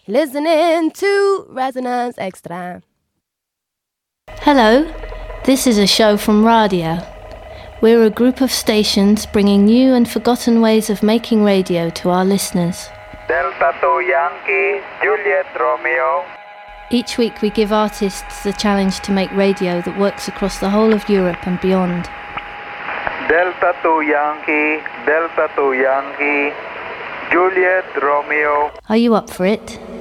Listening to Resonance Extra. Hello, this is a show from Radio. We're a group of stations bringing new and forgotten ways of making radio to our listeners. Delta 2 Yankee, Juliet Romeo. Each week we give artists the challenge to make radio that works across the whole of Europe and beyond. Delta 2 Yankee, Juliet Romeo. Are you up for it?